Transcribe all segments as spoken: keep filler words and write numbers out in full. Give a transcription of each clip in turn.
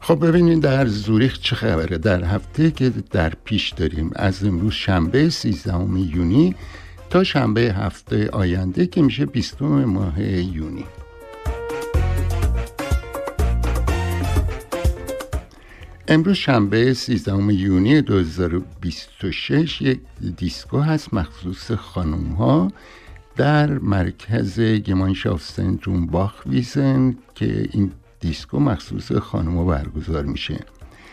خب ببینید در زوریخ چه خبره. در هفته که در پیش داریم، از امروز شنبه سیزدهم یونی تا شنبه هفته آینده که میشه بیستم ماه یونی. امروز شنبه سیزدهم یونی دو هزار و بیست و شش یک دیسکو هست مخصوص خانوم ها در مرکز گمانشاف سنتروم باخویزن که این دیسکو مخصوص خانوم ها برگزار میشه.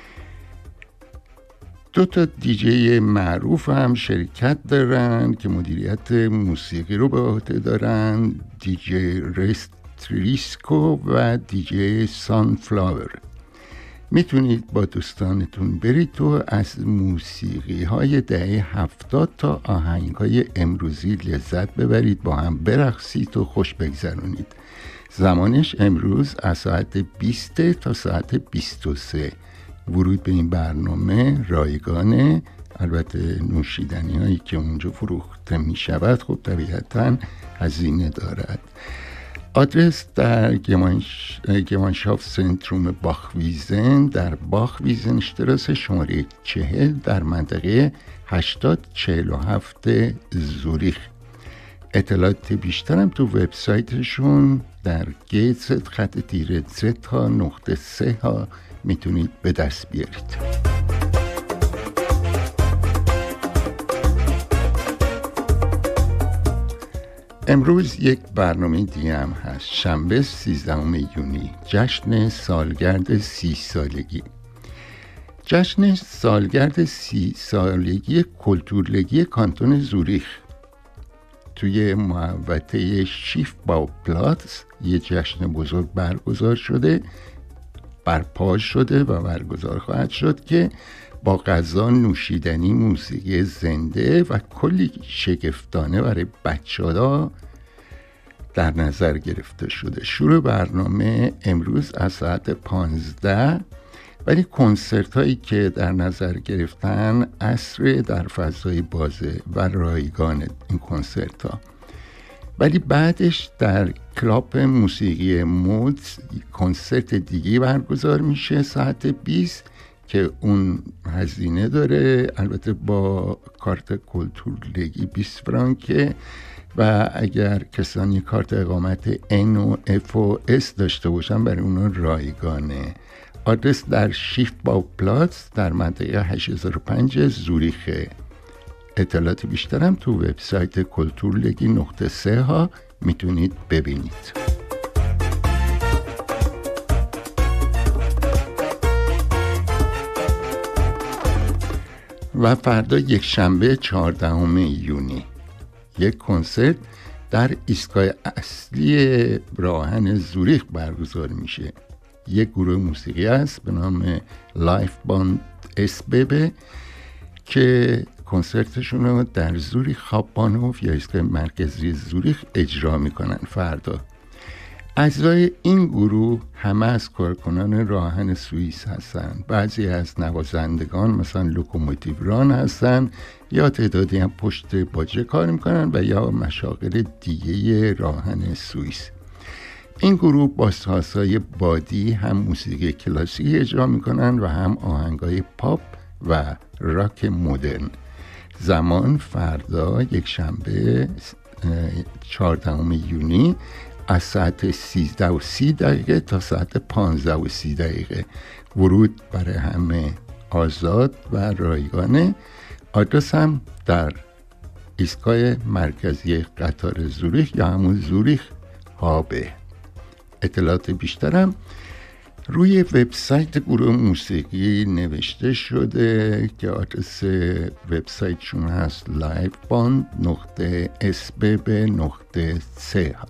دو تا دیجی معروف هم شرکت دارن که مدیریت موسیقی رو به عهده دارن، دیجی رستریسکو و دیجی سانفلاور. میتونید با دوستانتون برید تو از موسیقی های دهه هفتاد تا آهنگ های امروزی لذت ببرید، با هم برقصید و خوش بگذرونید. زمانش امروز از ساعت بیست تا ساعت بیست و سه. ورود به این برنامه رایگانه. البته نوشیدنی هایی که اونجا فروخته می شود خب طبیعتا هزینه دارد. آدرس در گمانش... گمانشاف سنتروم باخویزن در باخویزن شتراس شماره چهل در منطقه هشتاد چهل و هفت زوریخ. اطلاعات بیشترم تو وبسایتشون در گیتزت خط تیره زتا نقطه سه ها میتونید به دست بیارید. امروز یک برنامه دیگه هم هست. شنبه سیزدهم یونی، جشن سالگرد سی سالگی. جشن سالگرد سی سالگی کلتورلگی کانتون زوریخ توی محوطه شیف باو پلاتس یه جشن بزرگ برگزار شده، برپا شده و برگزار خواهد شد که با غذا، نوشیدنی، موسیقی زنده و کلی شگفتانه برای بچه‌ها در نظر گرفته شده. شروع برنامه امروز از ساعت پانزده، ولی کنسرت هایی که در نظر گرفتن عصر در فضای بازه و رایگان این کنسرت ها. ولی بعدش در کلاب موسیقی مودز کنسرت دیگه برگزار میشه ساعت بیست که اون هزینه داره، البته با کارت کلتورلگی بیست فرانکه و اگر کسانی کارت اقامت N و F و S داشته باشن برای اونا رایگانه. آدرس در شیف باو پلاتس در منطقه هشت هزار و پنج زوریخه. اطلاعات بیشترم تو وبسایت کلتورلگی نقطه سه ها میتونید ببینید. و فردا یک شنبه چهاردهم یونی یک کنسرت در ایستگاه اصلی راهن زوریخ برگزار میشه. یک گروه موسیقی است به نام لایف باند اسببه که کنسرتشون رو در زوریخ خوابانوف یا ایستگاه مرکزی زوریخ اجرا میکنن فردا. اعضای این گروه همه از کارکنان راهن سوئیس هستن. بعضی از نوازندگان مثلا لوکوموتیو ران هستن یا تعدادی هم پشت باجه کار میکنن و یا مشاغل دیگه راهن سوئیس. این گروه با سازهای بادی هم موسیقی کلاسیک اجرا میکنن و هم آهنگای پاپ و راک مدرن. زمان فردا یک شنبه چهاردهم یونی از ساعت سیزده و سی دقیقه تا ساعت پانزده و سی دقیقه. ورود برای همه آزاد و رایگانه. آدرس هم در ایستگاه مرکزی قطار زوریخ یا همون زوریخ هابه. اطلاعات بیشترم روی وبسایت گروه موسیقی نوشته شده که آدرس وبسایتشون هست لایف باند نقطه اسبب نقطه سه ها.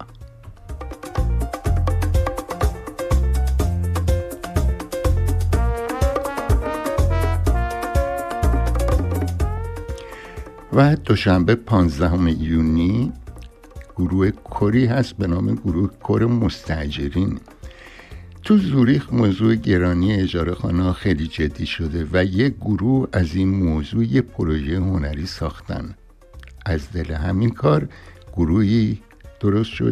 و دوشنبه پانزدهم یونی گروه کری هست به نام گروه کر مستاجرین. تو زوریخ موضوع گرانی اجاره خانه خیلی جدی شده و یک گروه از این موضوع یک پروژه هنری ساختن. از دل همین کار گروهی درست شد